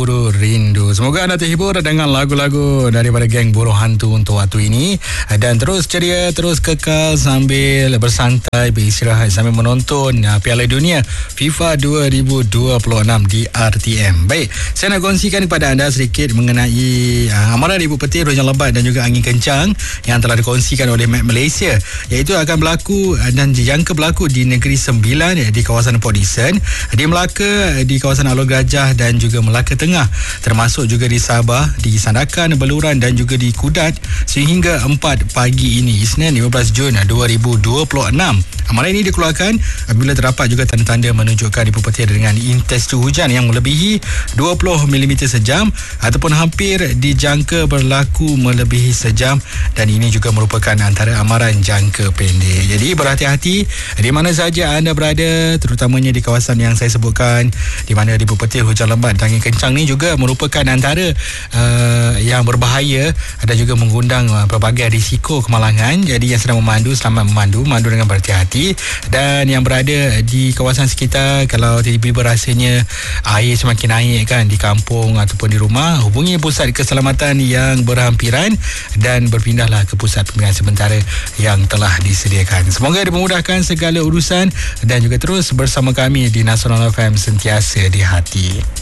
Buru Rindu. Semoga anda terhibur dengan lagu-lagu daripada geng Buruh Hantu untuk waktu ini, dan terus ceria, terus kekal sambil bersantai, beristirahat sambil menonton Piala Dunia FIFA 2026 di RTM. Baik, saya nak kongsikan kepada anda sedikit mengenai amaran ibu petir, hujan lebat dan juga angin kencang yang telah dikongsikan oleh Met Malaysia, iaitu akan berlaku dan dijangka berlaku di Negeri Sembilan, di kawasan Port Dickson, di Melaka, di kawasan Alor Gajah dan juga Melaka Tengah, termasuk juga di Sabah, di Sandakan, Beluran dan juga di Kudat sehingga 4 pagi ini, Isnin 15 Jun 2026. Amaran ini dikeluarkan apabila terdapat juga tanda-tanda menunjukkan ibu petir dengan intensitas hujan yang melebihi 20 mm sejam ataupun hampir dijangka berlaku melebihi sejam, dan ini juga merupakan antara amaran jangka pendek. Jadi berhati-hati di mana saja anda berada, terutamanya di kawasan yang saya sebutkan, di mana ibu petir, hujan lebat dan angin kencang ni juga merupakan antara yang berbahaya dan juga mengundang pelbagai risiko kemalangan. Jadi yang sedang memandu, selamat memandu dengan berhati-hati, dan yang berada di kawasan sekitar, kalau tiba-tiba rasanya air semakin naik kan di kampung ataupun di rumah, hubungi pusat keselamatan yang berhampiran dan berpindahlah ke pusat pembinaan sementara yang telah disediakan. Semoga dimudahkan segala urusan dan juga terus bersama kami di Nasional FM, sentiasa di hati.